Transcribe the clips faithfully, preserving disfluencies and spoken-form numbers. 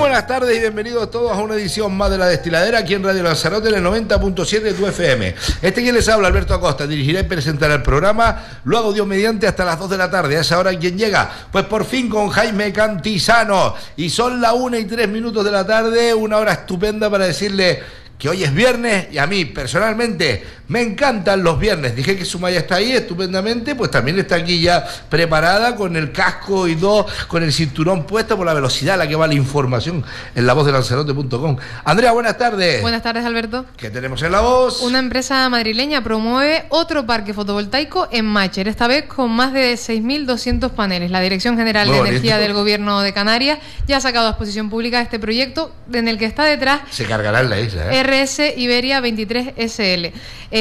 buenas tardes y bienvenidos todos a una edición más de La Destiladera aquí en Radio Lanzarote en el noventa punto siete de tu F M. Este quien les habla, Alberto Acosta, dirigirá y presentará el programa, lo hago Dios mediante hasta las dos de la tarde. A esa hora, ¿quién llega? Pues por fin con Jaime Cantizano. Y son las una y tres minutos de la tarde, una hora estupenda para decirle que hoy es viernes y a mí personalmente me encantan los viernes. Dije que Sumaya está ahí estupendamente, pues también está aquí ya preparada con el casco y todo, con el cinturón puesto por la velocidad a la que va la información en la voz de lanzarote punto com. Andrea, buenas tardes. Buenas tardes, Alberto. ¿Qué tenemos en la voz? Una empresa madrileña promueve otro parque fotovoltaico en Mácher, esta vez con más de seis mil doscientos paneles. La Dirección General Muy de bonito. Energía del Gobierno de Canarias ya ha sacado a exposición pública este proyecto en el que está detrás... Se cargará en la isla, ¿eh? R S Iberia veintitrés S L.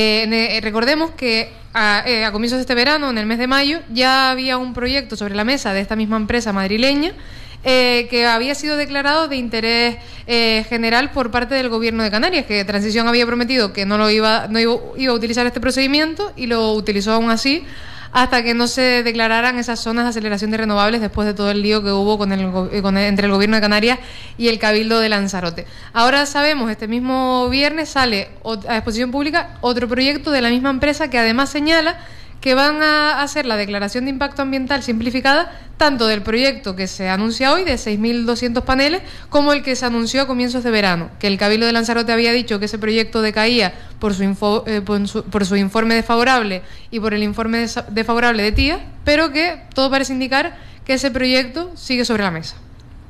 Eh, recordemos que a, eh, a comienzos de este verano, en el mes de mayo, ya había un proyecto sobre la mesa de esta misma empresa madrileña eh, que había sido declarado de interés eh, general por parte del Gobierno de Canarias, que Transición había prometido que no lo iba, no iba, iba a utilizar este procedimiento y lo utilizó aún así, hasta que no se declararan esas zonas de aceleración de renovables después de todo el lío que hubo con el, con el, entre el Gobierno de Canarias y el Cabildo de Lanzarote. Ahora sabemos, este mismo viernes sale a exposición pública otro proyecto de la misma empresa que además señala que van a hacer la declaración de impacto ambiental simplificada tanto del proyecto que se anuncia hoy de seis mil doscientos paneles como el que se anunció a comienzos de verano, que el Cabildo de Lanzarote había dicho que ese proyecto decaía por su, info, eh, por su, por su informe desfavorable y por el informe desfavorable de T I A, pero que todo parece indicar que ese proyecto sigue sobre la mesa.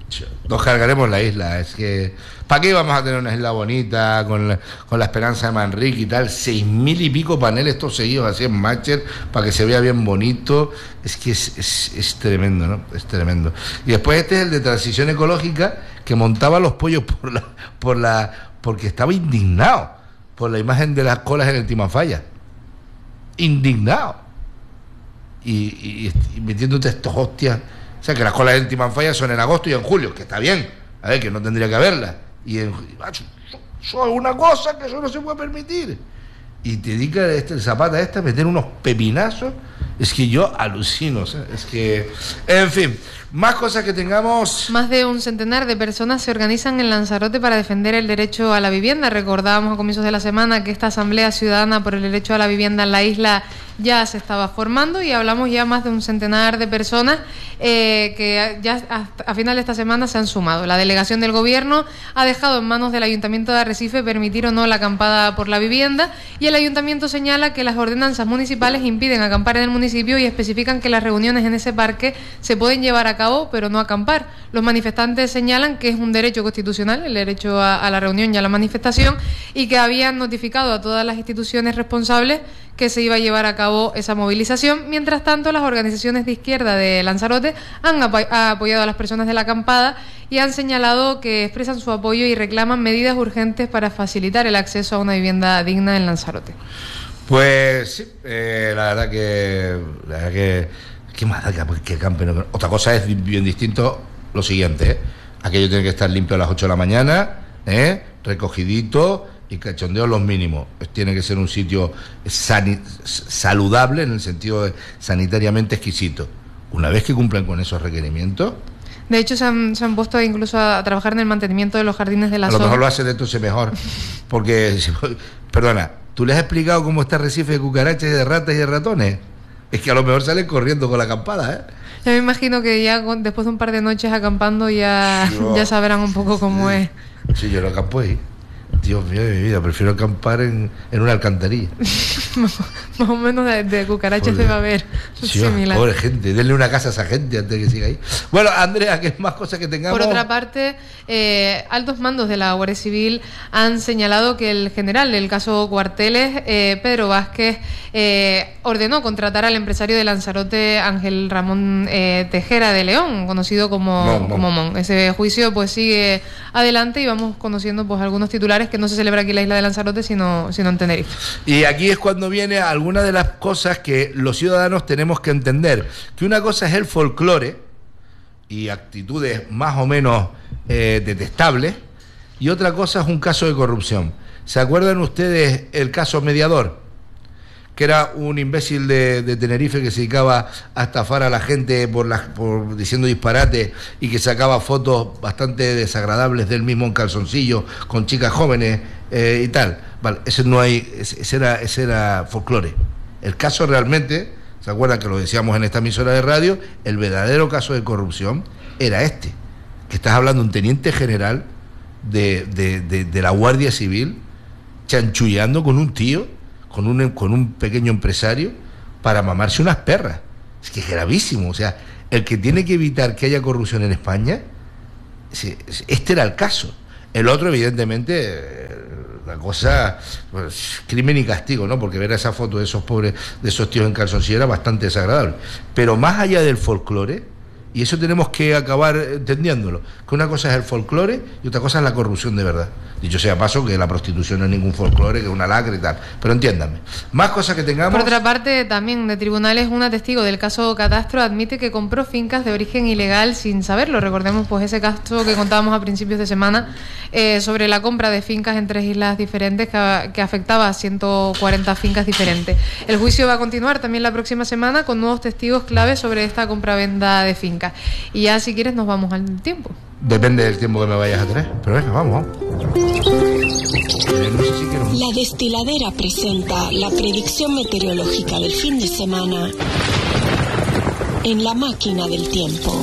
Nos cargaremos la isla, es que ¿para qué vamos a tener una isla bonita con la, con la Esperanza de Manrique y tal? Seis mil y pico paneles todos seguidos así en Mácher para que se vea bien bonito. Es que es, es, es tremendo, ¿no? Es tremendo. Y después este es el de Transición Ecológica, que montaba los pollos por la, por la, porque estaba indignado por la imagen de las colas en el Timafalla. Indignado. Y, y, y metiéndote estos hostias. O sea, que las colas del Timanfaya son en agosto y en julio, que está bien, a ver, que no tendría que haberlas. Y en, eso es una cosa que eso no se puede permitir. Y te dedica este, el Zapata este a meter unos pepinazos. Es que yo alucino, o sea, es que... En fin, más cosas que tengamos... Más de un centenar de personas se organizan en Lanzarote para defender el derecho a la vivienda. Recordábamos a comienzos de la semana que esta Asamblea Ciudadana por el Derecho a la Vivienda en la isla ya se estaba formando y hablamos ya más de un centenar de personas eh, que ya a, a final de esta semana se han sumado. La delegación del Gobierno ha dejado en manos del Ayuntamiento de Arrecife permitir o no la acampada por la vivienda y el Ayuntamiento señala que las ordenanzas municipales impiden acampar en el municipio y especifican que las reuniones en ese parque se pueden llevar a cabo pero no acampar. Los manifestantes señalan que es un derecho constitucional, el derecho a, a la reunión y a la manifestación, y que habían notificado a todas las instituciones responsables que se iba a llevar a cabo esa movilización. Mientras tanto, las organizaciones de izquierda de Lanzarote han apo- apoyado a las personas de la acampada y han señalado que expresan su apoyo y reclaman medidas urgentes para facilitar el acceso a una vivienda digna en Lanzarote. Pues sí, eh, la verdad que... La verdad que ¿qué más da que, que campen? Otra cosa es bien distinto lo siguiente, ¿eh? Aquello tiene que estar limpio a las ocho de la mañana, ¿eh? Recogidito y cachondeo los mínimos. Tiene que ser un sitio sani- saludable en el sentido de sanitariamente exquisito. Una vez que cumplan con esos requerimientos... De hecho, se han, se han puesto incluso a, a trabajar en el mantenimiento de los jardines de la zona. A lo mejor lo hacen entonces mejor. Porque, perdona, ¿tú les has explicado cómo está Arrecife de cucarachas y de ratas y de ratones? Es que a lo mejor salen corriendo con la acampada, ¿eh? Yo me imagino que ya con, después de un par de noches acampando ya, yo, ya sabrán un poco cómo sí, es. Sí, yo lo acampo ahí. Dios mío de mi vida, prefiero acampar en, en una alcantarilla. Más o menos de, de cucarachas se va a ver. Sí, pobre gente, denle una casa a esa gente antes de que siga ahí. Bueno, Andrea, ¿qué más cosas que tengamos? Por otra parte, eh, altos mandos de la Guardia Civil han señalado que el general del caso Cuarteles, eh, Pedro Vázquez, eh, ordenó contratar al empresario de Lanzarote, Ángel Ramón eh, Tejera de León, conocido como Mon. Como Mon. Ese juicio pues sigue adelante y vamos conociendo pues algunos titulares que no se celebra aquí en la isla de Lanzarote, sino, sino en Tenerife. Y aquí es cuando viene alguna de las cosas que los ciudadanos tenemos que entender, que una cosa es el folclore y actitudes más o menos eh, detestables, y otra cosa es un caso de corrupción. ¿Se acuerdan ustedes el caso Mediador? que era un imbécil de, de Tenerife que se dedicaba a estafar a la gente por, las, por diciendo disparate y que sacaba fotos bastante desagradables de él mismo en calzoncillo con chicas jóvenes eh, y tal. Vale, ese no hay, ese era, ese era folclore. El caso realmente, ¿se acuerdan que lo decíamos en esta emisora de radio? El verdadero caso de corrupción era este, que estás hablando de un teniente general de, de, de, de la Guardia Civil chanchullando con un tío, con un, con un pequeño empresario, para mamarse unas perras. Es que es gravísimo. O sea, el que tiene que evitar que haya corrupción en España, este era el caso. El otro, evidentemente, la cosa, pues, crimen y castigo, ¿no? Porque ver esa foto de esos pobres, de esos tíos en calzoncillo era bastante desagradable. Pero más allá del folclore, y eso tenemos que acabar entendiéndolo, que una cosa es el folclore y otra cosa es la corrupción de verdad. Dicho sea paso, que la prostitución no es ningún folclore, que es una lacra y tal. Pero entiéndame, más cosas que tengamos... Por otra parte, también de tribunales, una testigo del caso Catastro admite que compró fincas de origen ilegal sin saberlo. Recordemos pues ese caso que contábamos a principios de semana eh, sobre la compra de fincas en tres islas diferentes que, que afectaba a ciento cuarenta fincas diferentes. El juicio va a continuar también la próxima semana con nuevos testigos clave sobre esta compraventa de fincas. Y ya si quieres nos vamos al tiempo. Depende del tiempo que me vayas a tener, pero venga, vamos, vamos. La Destiladera presenta la predicción meteorológica del fin de semana en la máquina del tiempo.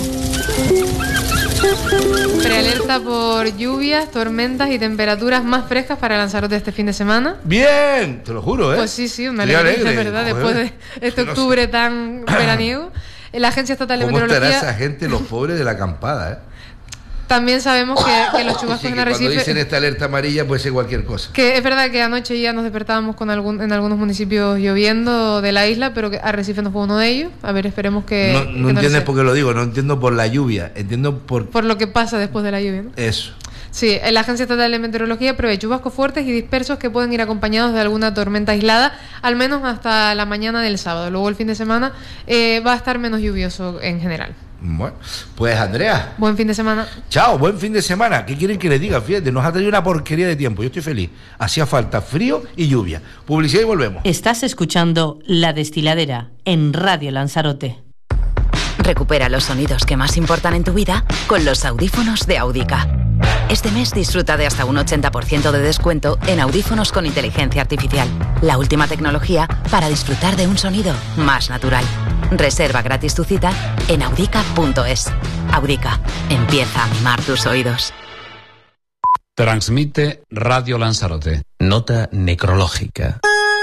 Prealerta por lluvias, tormentas y temperaturas más frescas para Lanzarote este fin de semana. Bien, te lo juro, ¿eh? Pues sí, sí, me alegro, de verdad, joder, después de este octubre no sé. tan veraniego. La Agencia Estatal de ¿Cómo Meteorología... estará esa gente, los pobres de la acampada, eh? También sabemos que, que los chubascos sí, que en Arrecife... cuando dicen esta alerta amarilla puede ser cualquier cosa. Que es verdad que anoche ya nos despertábamos con algún, en algunos municipios lloviendo de la isla, pero que Arrecife no fue uno de ellos. A ver, esperemos que... No, no que no entiendes por qué lo digo, no entiendo por la lluvia, entiendo por... Por lo que pasa después de la lluvia, ¿no? Eso. Sí, la Agencia Estatal de Meteorología prevé chubascos fuertes y dispersos que pueden ir acompañados de alguna tormenta aislada, al menos hasta la mañana del sábado. Luego el fin de semana eh, va a estar menos lluvioso en general. Bueno, pues Andrea. Buen fin de semana. Chao, buen fin de semana. ¿Qué quieren que les diga? Fíjate, nos ha traído una porquería de tiempo. Yo estoy feliz. Hacía falta frío y lluvia. Publicidad y volvemos. Estás escuchando La Destiladera en Radio Lanzarote. Recupera los sonidos que más importan en tu vida con los audífonos de Audica. Este mes disfruta de hasta un ochenta por ciento de descuento en audífonos con inteligencia artificial. La última tecnología para disfrutar de un sonido más natural. Reserva gratis tu cita en audica punto es. Audica, empieza a mimar tus oídos. Transmite Radio Lanzarote. Nota necrológica.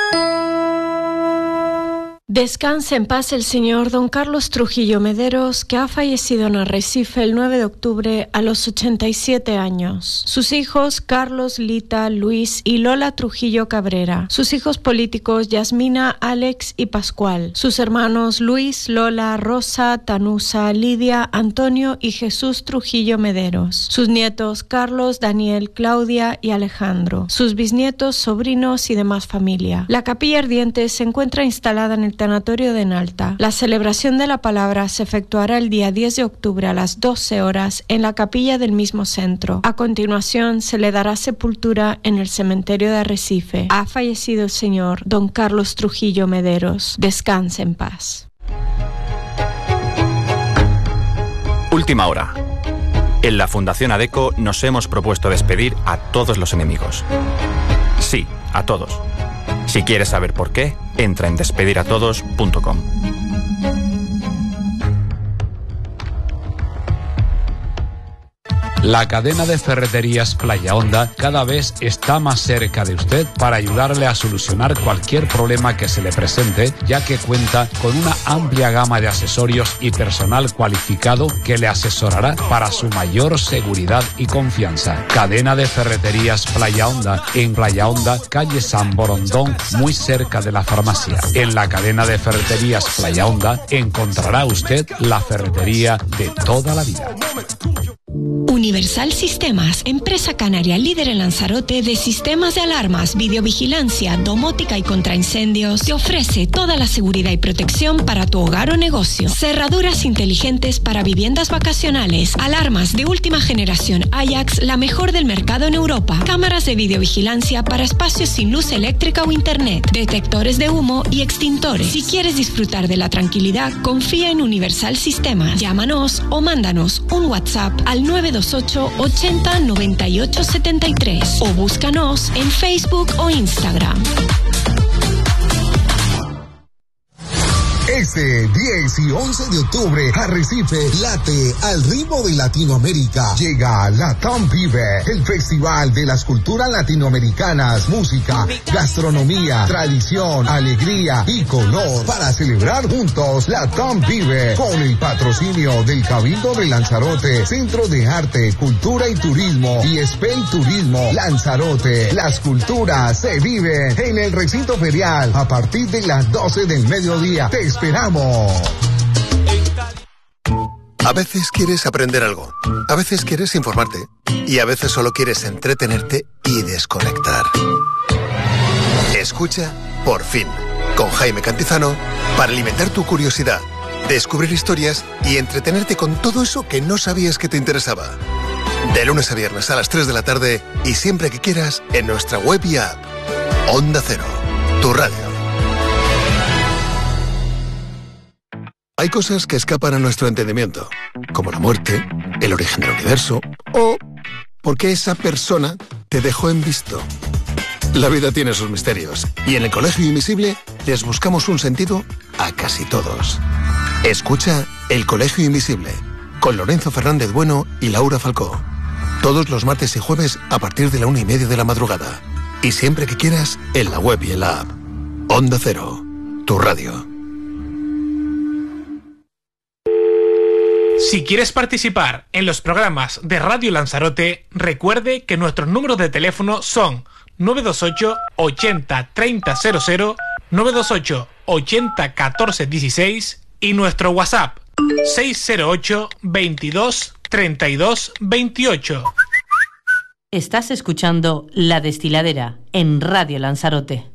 Descanse en paz el señor don Carlos Trujillo Mederos, que ha fallecido en Arrecife el nueve de octubre a los ochenta y siete años. Sus hijos Carlos, Lita, Luis y Lola Trujillo Cabrera. Sus hijos políticos Yasmina, Alex y Pascual. Sus hermanos Luis, Lola, Rosa, Tanusa, Lidia, Antonio y Jesús Trujillo Mederos. Sus nietos Carlos, Daniel, Claudia y Alejandro. Sus bisnietos, sobrinos y demás familia. La capilla ardiente se encuentra instalada en el Tanatorio de Nalta. La celebración de la palabra se efectuará el día diez de octubre a las doce horas en la capilla del mismo centro. A continuación se le dará sepultura en el cementerio de Arrecife. Ha fallecido el señor don Carlos Trujillo Mederos. Descanse en paz. Última hora. En la Fundación ADECO nos hemos propuesto despedir a todos los enemigos. Sí, a todos. Si quieres saber por qué, entra en despedir a todos punto com. La cadena de ferreterías Playa Honda cada vez está más cerca de usted para ayudarle a solucionar cualquier problema que se le presente, ya que cuenta con una amplia gama de accesorios y personal cualificado que le asesorará para su mayor seguridad y confianza. Cadena de ferreterías Playa Honda, en Playa Honda, calle San Borondón, muy cerca de la farmacia. En la cadena de ferreterías Playa Honda encontrará usted la ferretería de toda la vida. Un Universal Sistemas, empresa canaria líder en Lanzarote de sistemas de alarmas, videovigilancia, domótica y contraincendios, te ofrece toda la seguridad y protección para tu hogar o negocio. Cerraduras inteligentes para viviendas vacacionales, alarmas de última generación Ajax, la mejor del mercado en Europa, cámaras de videovigilancia para espacios sin luz eléctrica o internet, detectores de humo y extintores. Si quieres disfrutar de la tranquilidad, confía en Universal Sistemas. Llámanos o mándanos un WhatsApp al nueve dos ocho ochenta noventa y ocho setenta y tres o búscanos en Facebook o Instagram. Este diez y once de octubre, Arrecife late al ritmo de Latinoamérica. Llega Latam Vive, el festival de las culturas latinoamericanas, música, gastronomía, tradición, alegría y color. Para celebrar juntos Latam Vive, con el patrocinio del Cabildo de Lanzarote, Centro de Arte, Cultura y Turismo y Spey Turismo Lanzarote. Las culturas se viven en el recinto ferial a partir de las doce del mediodía. Te esperamos. A veces quieres aprender algo, a veces quieres informarte y a veces solo quieres entretenerte y desconectar. Escucha Por Fin, con Jaime Cantizano, para alimentar tu curiosidad, descubrir historias y entretenerte con todo eso que no sabías que te interesaba. De lunes a viernes a las tres de la tarde y siempre que quieras en nuestra web y app. Onda Cero, tu radio. Hay cosas que escapan a nuestro entendimiento, como la muerte, el origen del universo o por qué esa persona te dejó en visto. La vida tiene sus misterios y en el Colegio Invisible les buscamos un sentido a casi todos. Escucha El Colegio Invisible con Lorenzo Fernández Bueno y Laura Falcó. Todos los martes y jueves a partir de la una y media de la madrugada. Y siempre que quieras en la web y en la app. Onda Cero, tu radio. Si quieres participar en los programas de Radio Lanzarote, recuerde que nuestros números de teléfono son nueve dos ocho ochenta treinta cero cero, nueve dos ocho ochenta catorce dieciséis y nuestro WhatsApp seis cero ocho veintidós treinta y dos veintiocho. Estás escuchando La Destiladera en Radio Lanzarote.